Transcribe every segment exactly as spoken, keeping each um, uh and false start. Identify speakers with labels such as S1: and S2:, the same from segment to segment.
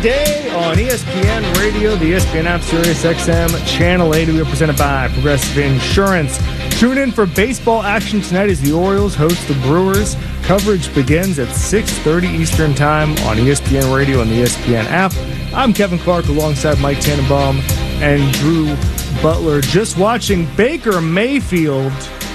S1: Day on E S P N Radio, the E S P N app, Sirius X M, Channel eighty. We are presented by Progressive Insurance. Tune in for baseball action tonight as the Orioles host the Brewers. Coverage begins at six thirty Eastern Time on E S P N Radio and the E S P N app. I'm Kevin Clark alongside Mike Tannenbaum and Drew Butler. Just watching Baker Mayfield,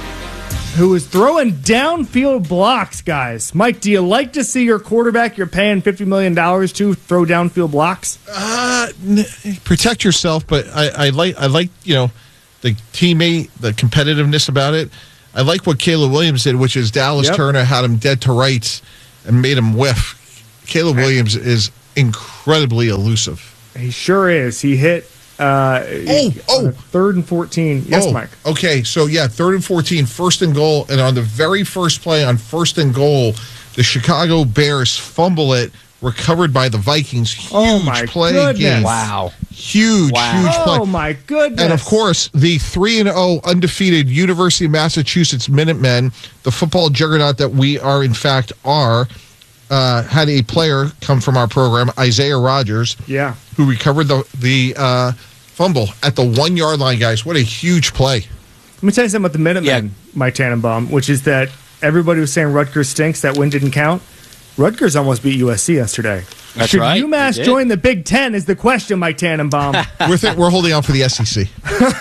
S1: who is throwing downfield blocks, guys. Mike, do you like to see your quarterback you're paying fifty million dollars to throw downfield blocks?
S2: Uh, n- protect yourself, but I, I like, I like, you know, the teammate, the competitiveness about it. I like what Caleb Williams did, which is Dallas
S1: Yep.
S2: Turner had him dead to rights and made him whiff. Caleb Williams is incredibly elusive.
S1: He sure is. He hit uh,
S2: Oh, oh.
S1: on third and fourteen. Yes,
S2: oh,
S1: Mike.
S2: Okay, so yeah, third and fourteen, first and goal, and on the very first play on first and goal, the Chicago Bears fumble it, recovered by the Vikings. Huge
S1: Oh, my
S2: play
S1: goodness.
S2: game.
S3: Wow.
S2: Huge,
S3: Wow.
S2: huge play.
S1: Oh, my goodness.
S2: And of course, the three and oh undefeated University of Massachusetts Minutemen, the football juggernaut that we are, in fact, are, uh, had a player come from our program, Isaiah Rogers,
S1: Yeah.
S2: who recovered the the uh, fumble at the one yard line. Guys, what a huge play!
S1: Let me tell you something about the Minutemen,
S3: Yeah.
S1: Mike Tannenbaum, which is that everybody was saying Rutgers stinks. That win didn't count. Rutgers almost beat U S C yesterday.
S3: That's
S1: Should
S3: right,
S1: UMass
S3: they did.
S1: join the Big Ten is the question, Mike Tannenbaum.
S2: We're th- we're holding on for the S E C.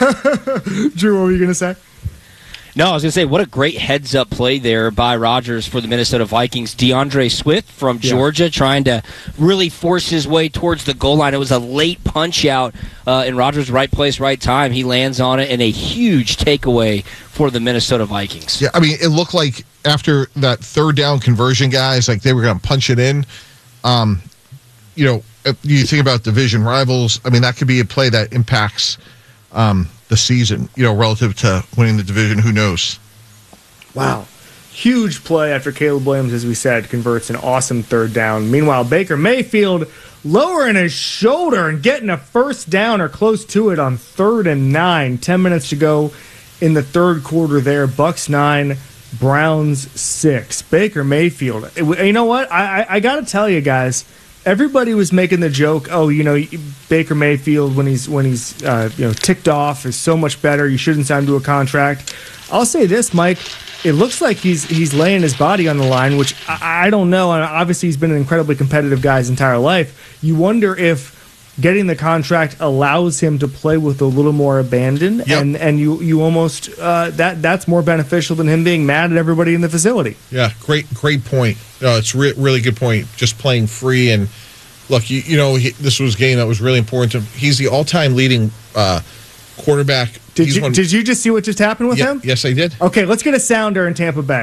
S1: Drew, what were you going to say?
S3: No, I was going to say, what a great heads-up play there by Rodgers for the Minnesota Vikings. DeAndre Swift from
S1: Yeah.
S3: Georgia trying to really force his way towards the goal line. It was a late punch-out uh, in Rodgers' right place, right time. He lands on it, and a huge takeaway for the Minnesota Vikings.
S2: Yeah, I mean, it looked like after that third down conversion, guys, like they were going to punch it in. Um, you know, if you think about division rivals. I mean, that could be a play that impacts um, the season, you know, relative to winning the division. Who knows?
S1: Wow. Huge play after Caleb Williams, as we said, converts an awesome third down. Meanwhile, Baker Mayfield lowering his shoulder and getting a first down or close to it on third and nine. Ten minutes to go in the third quarter there. Bucks nine, Browns six. Baker Mayfield. You know what? I, I, I got to tell you guys, everybody was making the joke, oh, you know, Baker Mayfield, when he's when he's uh, you know ticked off, is so much better. You shouldn't sign him to a contract. I'll say this, Mike. It looks like he's he's laying his body on the line, which I, I don't know. And obviously, he's been an incredibly competitive guy his entire life. You wonder if getting the contract allows him to play with a little more abandon,
S2: Yep.
S1: and and you you almost uh, that that's more beneficial than him being mad at everybody in the facility.
S2: Yeah, great, great point. No, it's re- really good point. Just playing free and look, you, you know, he, this was a game that was really important to him. He's the all-time leading uh, quarterback.
S1: Did
S2: He's
S1: you
S2: one-
S1: did you just see what just happened with
S2: Ye-
S1: him?
S2: Yes, I did.
S1: Okay, let's get a sounder in Tampa Bay.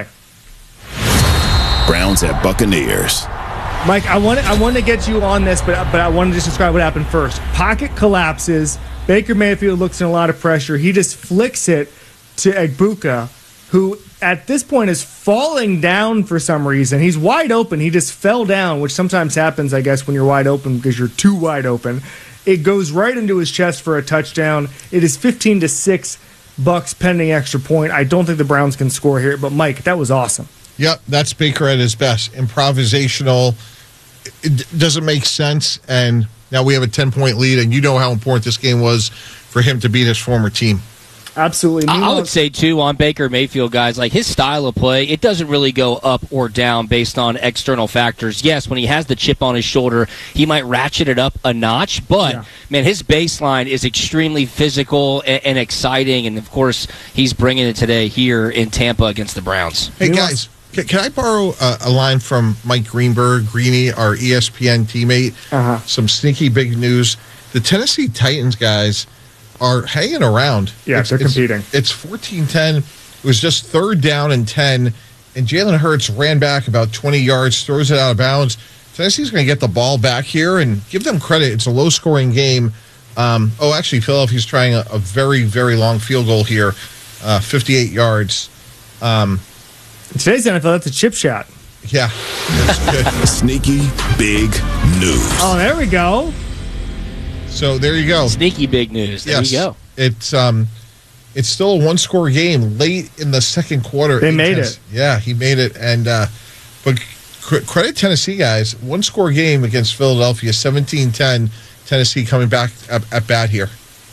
S4: Browns at Buccaneers.
S1: Mike, I want I want to get you on this, but but I want to just describe what happened first. Pocket collapses. Baker Mayfield looks in a lot of pressure. He just flicks it to Egbuka, who at this point is falling down for some reason. He's wide open. He just fell down, which sometimes happens, I guess, when you're wide open because you're too wide open. It goes right into his chest for a touchdown. It is fifteen to six Bucks pending extra point. I don't think the Browns can score here, but Mike, that was awesome.
S2: Yep, that's Baker at his best. Improvisational. It d- doesn't make sense, and now we have a ten-point lead, and you know how important this game was for him to beat his former team.
S1: Absolutely.
S3: I- I
S1: Meanwhile-
S3: would say, too, on Baker Mayfield, guys, like his style of play, it doesn't really go up or down based on external factors. Yes, when he has the chip on his shoulder, he might ratchet it up a notch, but,
S1: Yeah.
S3: man, his baseline is extremely physical and, and exciting, and, of course, he's bringing it today here in Tampa against the Browns.
S2: Hey,
S1: You know-
S2: guys, can, can I borrow a, a line from Mike Greenberg, Greeny, our E S P N teammate?
S1: Uh-huh.
S2: Some sneaky big news. The Tennessee Titans, guys, are hanging around.
S1: Yeah,
S2: It's-
S1: they're
S2: it's-
S1: competing.
S2: It's fourteen ten. It was just third down and ten, and Jalen Hurts ran back about twenty yards, throws it out of bounds. Tennessee's going to get the ball back here, and give them credit. It's a low-scoring game. Um, oh, actually, Philadelphia's trying a, a very, very long field goal here, uh, fifty-eight yards. Um,
S1: In today's N F L, that's a chip shot.
S2: yeah, that's good.
S4: Sneaky big news.
S1: Oh, there we go.
S2: So there you go.
S3: Sneaky big news. There
S2: Yes,
S3: you go.
S2: it's um, it's still a one-score game late in the second quarter.
S1: They
S2: in
S1: made
S2: Tennessee.
S1: it.
S2: Yeah, he made it, and uh, but credit Tennessee, guys. One-score game against Philadelphia, seventeen ten. Tennessee coming back at, at bat here.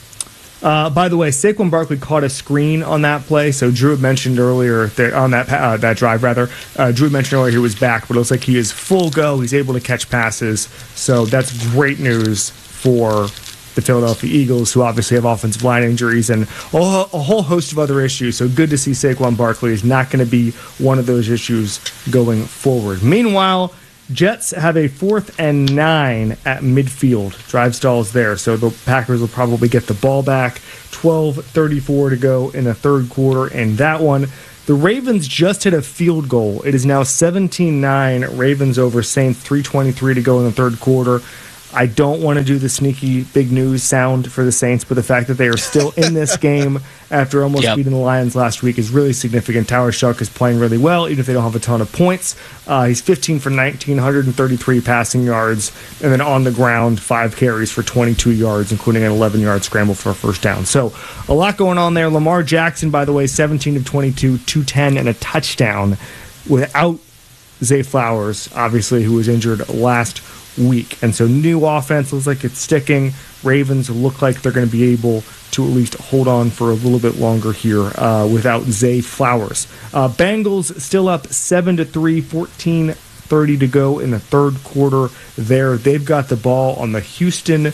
S1: Uh, by the way, Saquon Barkley caught a screen on that play. So Drew had mentioned earlier that on that uh, that drive, rather, uh, Drew had mentioned earlier he was back, but it looks like he is full go. He's able to catch passes, so that's great news for the Philadelphia Eagles, who obviously have offensive line injuries and a whole host of other issues. So good to see Saquon Barkley is not going to be one of those issues going forward. Meanwhile, Jets have a fourth and nine at midfield. Drive stalls there, so the Packers will probably get the ball back. twelve thirty-four to go in the third quarter in that one. The Ravens just hit a field goal. It is now seventeen nine. Ravens over Saints, three twenty-three to go in the third quarter. I don't want to do the sneaky big news sound for the Saints, but the fact that they are still in this game after almost yep. beating the Lions last week is really significant. Tyler Shuck is playing really well, even if they don't have a ton of points. Uh, he's fifteen for nineteen, one hundred thirty-three passing yards, and then on the ground, five carries for twenty-two yards, including an eleven-yard scramble for a first down. So a lot going on there. Lamar Jackson, by the way, seventeen of twenty-two, two ten, and a touchdown without Zay Flowers, obviously, who was injured last week. And so new offense looks like it's sticking. Ravens look like they're going to be able to at least hold on for a little bit longer here uh, without Zay Flowers. Uh, Bengals still up seven to three, fourteen thirty to go in the third quarter there. They've got the ball on the Houston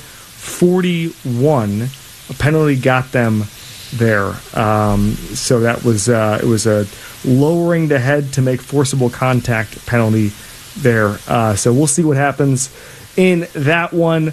S1: forty-one. A penalty got them there. Um, so that was uh, it was a lowering the head to make forcible contact penalty there. Uh, so we'll see what happens in that one.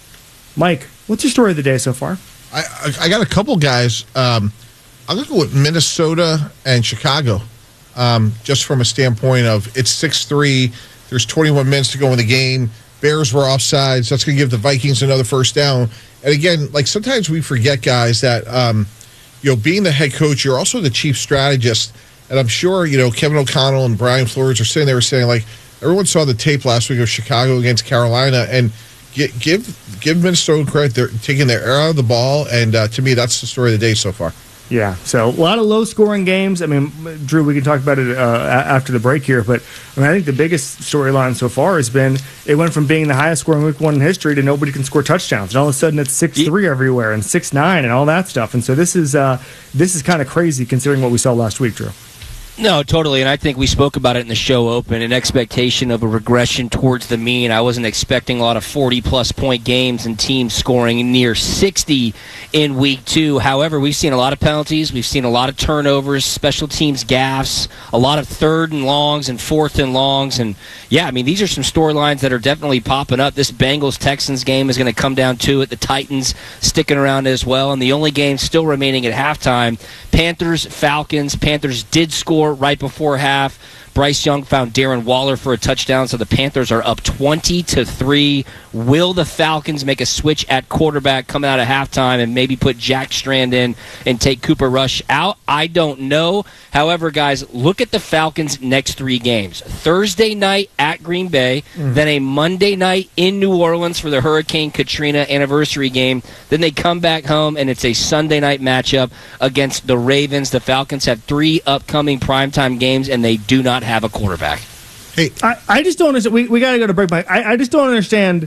S1: Mike, what's your story of the day so far?
S2: I, I, I got a couple guys. Um, I'm going to go with Minnesota and Chicago, um, just from a standpoint of it's six three. There's twenty-one minutes to go in the game. Bears were offsides. That's going to give the Vikings another first down. And again, like sometimes we forget, guys, that um, you know, being the head coach, you're also the chief strategist. And I'm sure, you know, Kevin O'Connell and Brian Flores are sitting there saying, like, everyone saw the tape last week of Chicago against Carolina, and give give, give Minnesota credit. They're taking their air out of the ball, and uh, to me, that's the story of the day so far.
S1: Yeah, so a lot of low-scoring games. I mean, Drew, we can talk about it uh, after the break here, but I mean, I think the biggest storyline so far has been it went from being the highest-scoring week one in history to nobody can score touchdowns, and all of a sudden it's six three everywhere and six nine and all that stuff. And so this is uh, this is kind of crazy considering what we saw last week, Drew.
S3: No, totally, and I think we spoke about it in the show open, an expectation of a regression towards the mean. I wasn't expecting a lot of forty-plus point games and teams scoring near sixty in week two. However, we've seen a lot of penalties. We've seen a lot of turnovers, special teams gaffes, a lot of third and longs and fourth and longs. And, yeah, I mean, these are some storylines that are definitely popping up. This Bengals-Texans game is going to come down to it. The Titans sticking around as well. And the only game still remaining at halftime, Panthers-Falcons. Panthers did score right before half. Bryce Young found Darren Waller for a touchdown, so the Panthers are up twenty to three. Will the Falcons make a switch at quarterback coming out of halftime and maybe put Jack Strand in and take Cooper Rush out? I don't know. However, guys, look at the Falcons' next three games. Thursday night at Green Bay, mm. then a Monday night in New Orleans for the Hurricane Katrina anniversary game. Then they come back home, and it's a Sunday night matchup against the Ravens. The Falcons have three upcoming primetime games, and they do not have a quarterback.
S1: Hey, I, I just don't understand. We, we got to go to break. Mike. I, I just don't understand.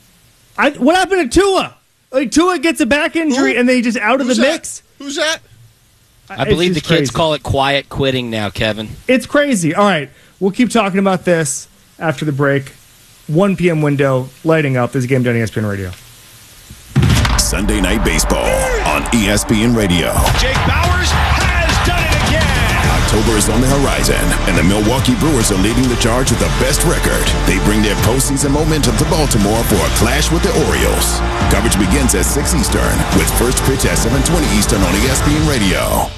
S1: I, what happened to Tua? Like, Tua gets a back injury, Who? and they just out of
S2: Who's
S1: the
S2: that?
S1: mix.
S2: Who's that?
S3: I believe the kids crazy. call it quiet quitting now, Kevin.
S1: It's crazy. All right, we'll keep talking about this after the break. one p.m. window, lighting up. This is Game Day on E S P N Radio.
S4: Sunday Night Baseball on E S P N Radio.
S5: Jake Bauers has done it again.
S4: October is on the horizon, and the Milwaukee Brewers are leading the charge with the best record. They bring their postseason momentum to Baltimore for a clash with the Orioles. Coverage begins at six Eastern, with first pitch at seven twenty Eastern on E S P N Radio.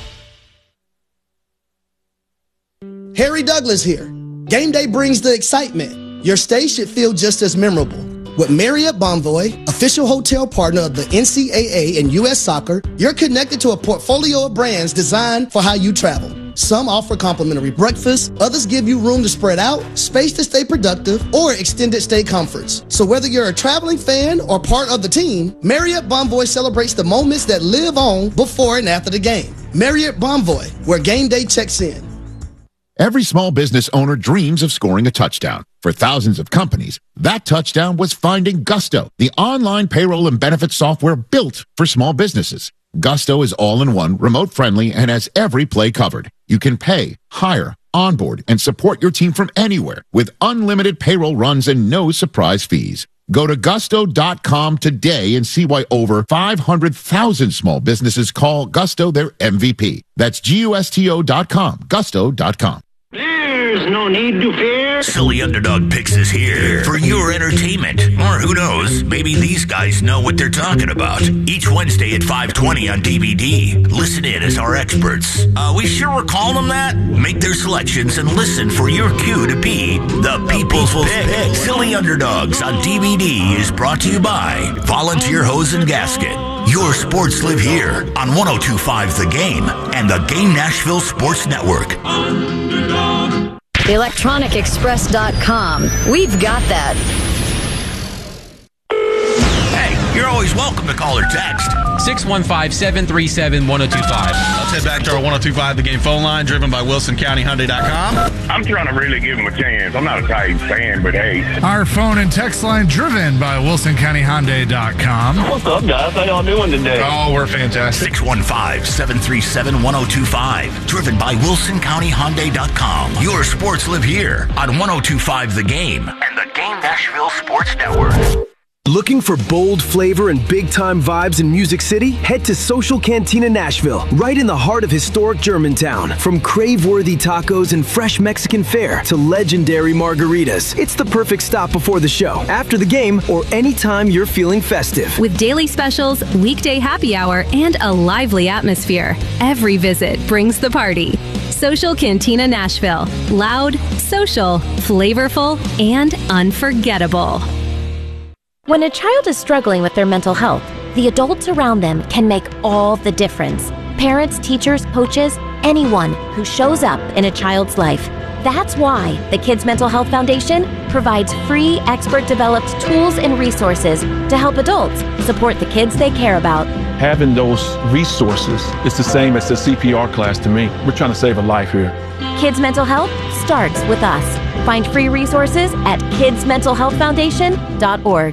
S6: Harry Douglas here. Game day brings the excitement. Your stay should feel just as memorable. With Marriott Bonvoy, official hotel partner of the N C double A and U S Soccer, you're connected to a portfolio of brands designed for how you travel. Some offer complimentary breakfast, others give you room to spread out, space to stay productive, or extended stay comforts. So whether you're a traveling fan or part of the team, Marriott Bonvoy celebrates the moments that live on before and after the game. Marriott Bonvoy, where game day checks in.
S4: Every small business owner dreams of scoring a touchdown. For thousands of companies, that touchdown was finding Gusto, the online payroll and benefits software built for small businesses. Gusto is all-in-one, remote-friendly, and has every play covered. You can pay, hire, onboard, and support your team from anywhere with unlimited payroll runs and no surprise fees. Go to gusto dot com today and see why over five hundred thousand small businesses call Gusto their M V P. That's G U S T O dot com, gusto dot com.
S7: There's no need to fear.
S8: Silly Underdog Picks is here for your entertainment. Or who knows, maybe these guys know what they're talking about. Each Wednesday at five twenty on D V D. Listen in as our experts. Uh, we sure we're calling them that? Make their selections and listen for your cue to be the People's Pick. Silly Underdogs on D V D is brought to you by Volunteer Hose and Gasket. Your sports live here on one oh two point five The Game and the Game Nashville Sports Network.
S9: the electronic express dot com. We've got that.
S8: Hey, you're always welcome to call or text.
S10: six one five, seven three seven, one oh two five.
S11: Let's head back to our one oh two point five The Game phone line, driven by Wilson County Hyundai dot com.
S12: I'm trying to really give him a chance. I'm not a Titans fan, but hey.
S13: Our phone and text line, driven by Wilson County Hyundai dot com.
S7: What's up, guys? How y'all doing today?
S13: Oh, we're fantastic.
S8: six one five, seven three seven, one oh two five. Driven by Wilson County Hyundai dot com. Your sports live here on one oh two point five The Game and the Game Nashville Sports Network.
S14: Looking for bold flavor and big-time vibes in Music City? Head to Social Cantina Nashville, right in the heart of historic Germantown. From crave-worthy tacos and fresh Mexican fare to legendary margaritas, it's the perfect stop before the show, after the game, or anytime you're feeling festive.
S15: With daily specials, weekday happy hour, and a lively atmosphere, every visit brings the party. Social Cantina Nashville. Loud, social, flavorful, and unforgettable.
S16: When a child is struggling with their mental health, the adults around them can make all the difference. Parents, teachers, coaches, anyone who shows up in a child's life. That's why the Kids Mental Health Foundation provides free, expert-developed tools and resources to help adults support the kids they care about.
S17: Having those resources is the same as the C P R class to me. We're trying to save a life here.
S16: Kids Mental Health starts with us. Find free resources at kids mental health foundation dot org.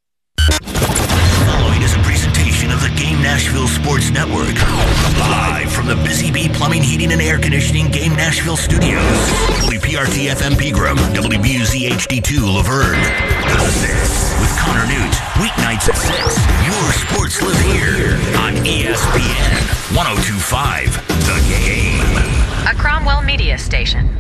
S8: Following is a presentation of the Game Nashville Sports Network. Live from the Busy Bee Plumbing, Heating, and Air Conditioning Game Nashville Studios. W P R T F M Pegram, W B U Z H D two Laverne. The Six with Connor Newt. Weeknights at six. Your sports live here on E S P N one oh two point five The Game.
S18: A Cromwell Media Station.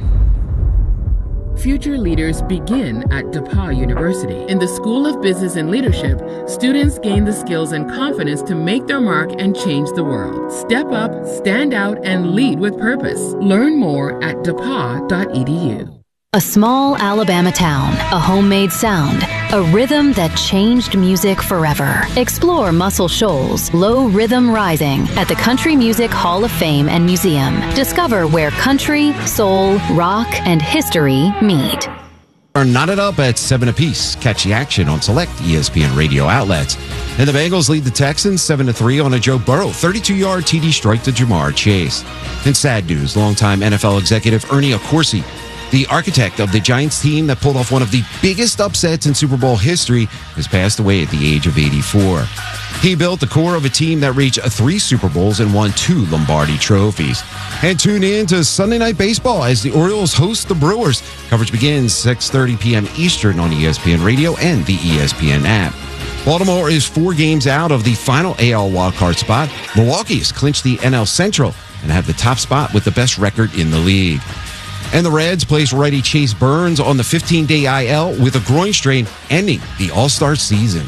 S19: Future leaders begin at DePauw University. In the School of Business and Leadership, students gain the skills and confidence to make their mark and change the world. Step up, stand out, and lead with purpose. Learn more at d e p a w dot e d u.
S15: A small Alabama town, a homemade sound, a rhythm that changed music forever. Explore Muscle Shoals, Low Rhythm Rising at the Country Music Hall of Fame and Museum. Discover where country, soul, rock, and history meet.
S20: Are knotted up at seven apiece. Catch the action on select E S P N radio outlets. And the Bengals lead the Texans seven to three on a Joe Burrow thirty-two-yard T D strike to Jamar Chase. In sad news, longtime N F L executive Ernie Accorsi, the architect of the Giants team that pulled off one of the biggest upsets in Super Bowl history, has passed away at the age of eighty-four. He built the core of a team that reached three Super Bowls and won two Lombardi trophies. And tune in to Sunday Night Baseball as the Orioles host the Brewers. Coverage begins six thirty p.m. Eastern on E S P N Radio and the E S P N app. Baltimore is four games out of the final A L wildcard spot. Milwaukee has clinched the N L Central and have the top spot with the best record in the league. And the Reds placed righty Chase Burns on the fifteen-day I L with a groin strain, ending the All-Star season.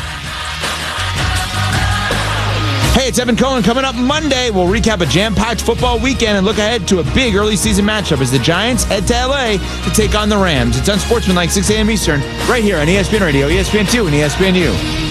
S21: Hey, it's Evan Cohen. Coming up Monday, we'll recap a jam-packed football weekend and look ahead to a big early season matchup as the Giants head to L A to take on the Rams. It's Unsportsmanlike, six a.m. Eastern, right here on E S P N Radio, E S P N two, and E S P N U.